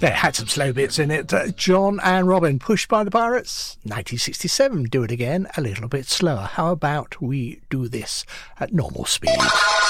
They had some slow bits in it. John and Robin, Pushed by the Pirates, 1967. Do it again, a little bit slower. How about we do this at normal speed?